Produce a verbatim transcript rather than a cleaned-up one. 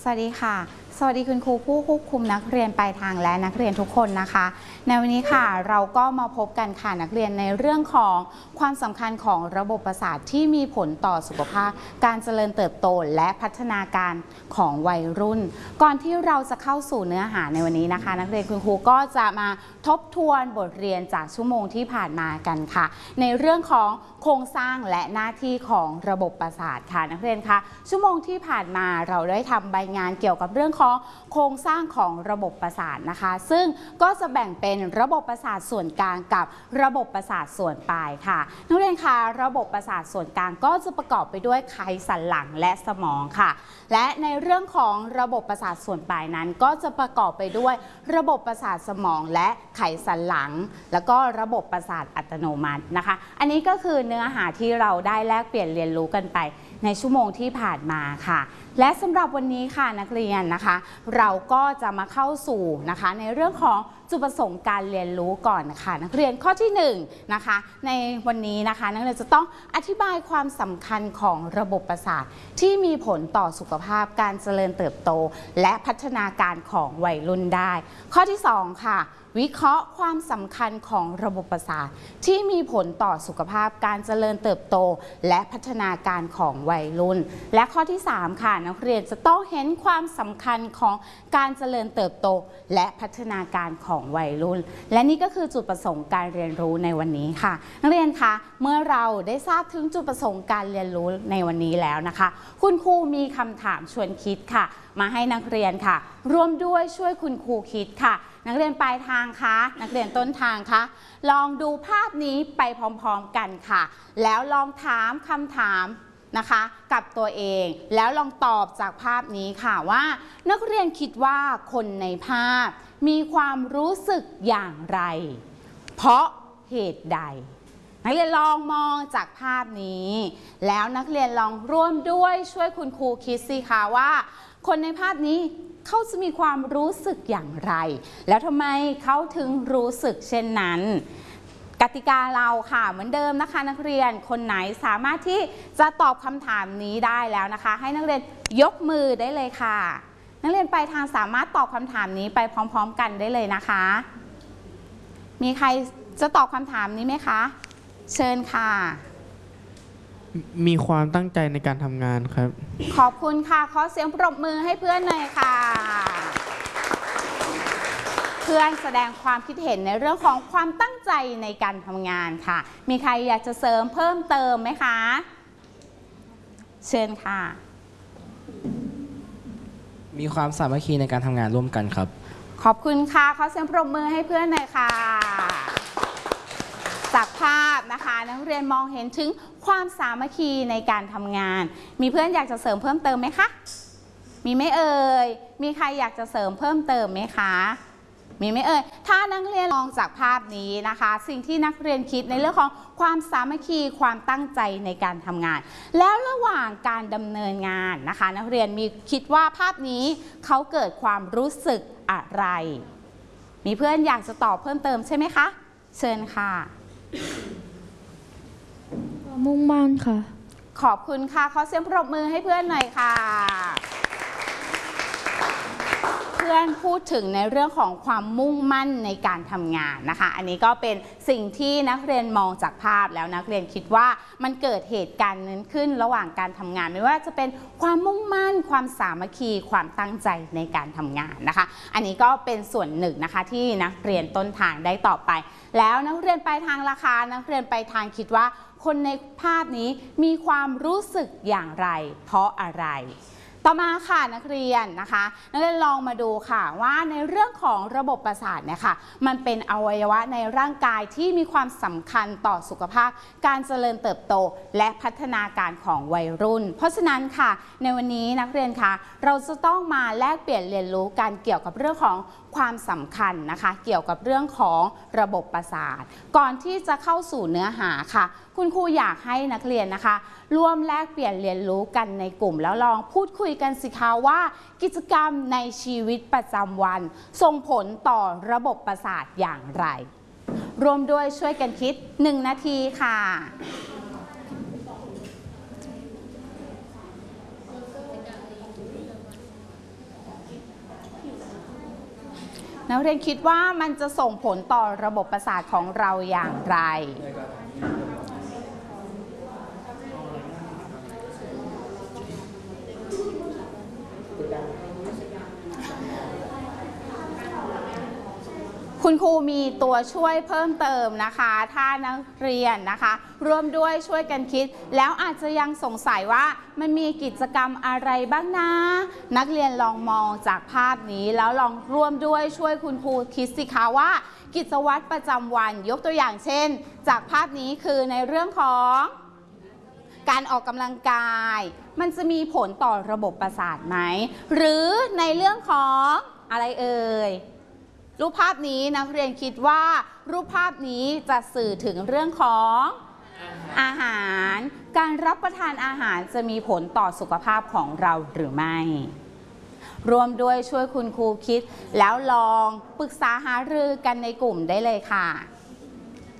วัสดีค่ะสวัสดีคุณครูผู้ควบคุมนักเรียนปลายทางและนักเรียนทุกคนนะคะในวันนี้ค่ะเราก็มาพบกันค่ะนักเรียนในเรื่องของความสำคัญของระบบประสาทที่มีผลต่อสุขภาพการเจริญเติบโตและพัฒนาการของวัยรุ่นก่อนที่เราจะเข้าสู่เนื้อหาในวันนี้นะคะนักเรียนคุณครูก็จะมาทบทวนบทเรียนจากชั่วโมงที่ผ่านมากันค่ะในเรื่องของโครงสร้างและหน้าที่ของระบบประสาทค่ะนักเรียนคะชั่วโมงที่ผ่านมาเราได้ทำใบงานเกี่ยวกับเรื่องของโครงสร้างของระบบประสาทนะคะซึ่งก็จะแบ่งเป็นระบบประสาทส่วนกลางกับระบบประสาทส่วนปลายค่ะนักเรียนคะระบบประสาทส่วนกลางก็จะประกอบไปด้วยไขสันหลังและสมองค่ะและในเรื่องของระบบประสาทส่วนปลายนั้นก็จะประกอบไปด้วยระบบประสาทสมองและไขสันหลังแล้วก็ระบบประสาทอัตโนมัตินะคะอันนี้ก็คือเนื้อหาที่เราได้แลกเปลี่ยนเรียนรู้กันไปในชั่วโมงที่ผ่านมาค่ะและสำหรับวันนี้ค่ะนักเรียนนะคะเราก็จะมาเข้าสู่นะคะในเรื่องของจุดประสงค์การเรียนรู้ก่อนนะคะนักเรียนข้อที่หนึ่งนะคะในวันนี้นะคะนักเรียนจะต้องอธิบายความสำคัญของระบบประสาทที่มีผลต่อสุขภาพการเจริญเติบโตและพัฒนาการของวัยรุ่นได้ข้อที่สองค่ะวิเคราะห์ความสำคัญของระบบประสาทที่มีผลต่อสุขภาพการเจริญเติบโตและพัฒนาการของวัยรุ่นและข้อที่สามค่ะนักเรียนจะต้องเห็นความสำคัญของการเจริญเติบโตและพัฒนาการของวัยรุ่นและนี่ก็คือจุดประสงค์การเรียนรู้ในวันนี้ค่ะนักเรียนคะเมื่อเราได้ทราบถึงจุดประสงค์การเรียนรู้ในวันนี้แล้วนะคะคุณครูมีคำถามชวนคิดค่ะมาให้นักเรียนค่ะร่วมด้วยช่วยคุณครูคิดค่ะนักเรียนปลายทางคะนักเรียนต้นทางคะลองดูภาพนี้ไปพร้อมๆกันค่ะแล้วลองถามคำถามนะคะกับตัวเองแล้วลองตอบจากภาพนี้ค่ะว่านักเรียนคิดว่าคนในภาพมีความรู้สึกอย่างไรเพราะเหตุใดนักเรียนลองมองจากภาพนี้แล้วนักเรียนลองร่วมด้วยช่วยคุณครูคิดสิคะว่าคนในภาพนี้เขาจะมีความรู้สึกอย่างไรแล้วทำไมเขาถึงรู้สึกเช่นนั้นกติกาเราค่ะเหมือนเดิมนะคะนักเรียนคนไหนสามารถที่จะตอบคำถามนี้ได้แล้วนะคะให้นักเรียนยกมือได้เลยค่ะนักเรียนปลายทางสามารถตอบคำถามนี้ไปพร้อมๆกันได้เลยนะคะมีใครจะตอบคำถามนี้ไหมคะเชิญค่ะมีความตั้งใจในการทำงานครับขอบคุณค่ะขอเสียงปรบมือให้เพื่อนหน่อยค่ะเพื่อนแสดงความคิดเห็นในเรื่องของความตั้งใจในการทำงานค่ะมีใครอยากจะเสริมเพิ่มเติมไหมคะเชิญค่ะมีความสามัคคีในการทำงานร่วมกันครับขอบคุณค่ะขอเสียงปรบมือให้เพื่อนหน่อยค่ะจากภาพนะคะนักเรียนมองเห็นถึงความสามัคคีในการทำงานมีเพื่อนอยากจะเสริมเพิ่มเติมไหมคะมีไหมเอ่ยมีใครอยากจะเสริมเพิ่มเติมไหมคะมีไหมเอ่ยถ้านักเรียนมองจากภาพนี้นะคะสิ่งที่นักเรียนคิดในเรื่องของความสามัคคีความตั้งใจในการทำงานแล้วระหว่างการดำเนินงานนะคะนักเรียนมีคิดว่าภาพนี้เขาเกิดความรู้สึกอะไรมีเพื่อนอยากจะตอบเพิ่มเติมใช่ไหมคะเชิญค่ะมุ่งมั่นค่ะขอบคุณค่ะขอเสียงปรบมือให้เพื่อนหน่อยค่ะเพื่อนพูดถึงในเรื่องของความมุ่งมั่นในการทำงานนะคะอันนี้ก็เป็นสิ่งที่นักเรียนมองจากภาพแล้วนักเรียนคิดว่ามันเกิดเหตุการณ์นั้นขึ้นระหว่างการทำงานไม่ว่าจะเป็นความมุ่งมั่นความสามัคคีความตั้งใจในการทำงานนะคะอันนี้ก็เป็นส่วนหนึ่งนะคะที่นักเรียนต้นทางได้ตอบไปแล้วนักเรียนปลายทางราคานักเรียนปลายทางคิดว่าคนในภาพนี้มีความรู้สึกอย่างไรเพราะอะไรต่อมาค่ะนักเรียนนะคะนักเรียนลองมาดูค่ะว่าในเรื่องของระบบประสาทเนี่ยค่ะมันเป็นอวัยวะในร่างกายที่มีความสำคัญต่อสุขภาพการเจริญเติบโตและพัฒนาการของวัยรุ่นเพราะฉะนั้นค่ะในวันนี้นักเรียนคะเราจะต้องมาแลกเปลี่ยนเรียนรู้กันเกี่ยวกับเรื่องของความสำคัญนะคะเกี่ยวกับเรื่องของระบบประสาทก่อนที่จะเข้าสู่เนื้อหาค่ะคุณครูอยากให้นักเรียนนะคะร่วมแลกเปลี่ยนเรียนรู้กันในกลุ่มแล้วลองพูดคุยกันสิคะว่ากิจกรรมในชีวิตประจำวันส่งผลต่อระบบประสาทอย่างไรรวมด้วยช่วยกันคิดหนึ่งนาทีค่ะกนักเรียนคิดว่ามันจะส่งผลต่อระบบประสาทของเราอย่างไร คุณครูมีตัวช่วยเพิ่มเติมนะคะ ถ้านักเรียนนะคะร่วมด้วยช่วยกันคิดแล้วอาจจะยังสงสัยว่ามันมีกิจกรรมอะไรบ้างนะนักเรียนลองมองจากภาพนี้แล้วลองร่วมด้วยช่วยคุณครูคิดสิคะว่ากิจวัตรประจำวันยกตัวอย่างเช่นจากภาพนี้คือในเรื่องของการออกกำลังกายมันจะมีผลต่อระบบประสาทไหมหรือในเรื่องของอะไรเอ่ยรูปภาพนี้นักเรียนคิดว่ารูปภาพนี้จะสื่อถึงเรื่องของอาหารการรับประทานอาหารจะมีผลต่อสุขภาพของเราหรือไม่รวมด้วยช่วยคุณครูคิดแล้วลองปรึกษาหารือกันในกลุ่มได้เลยค่ะ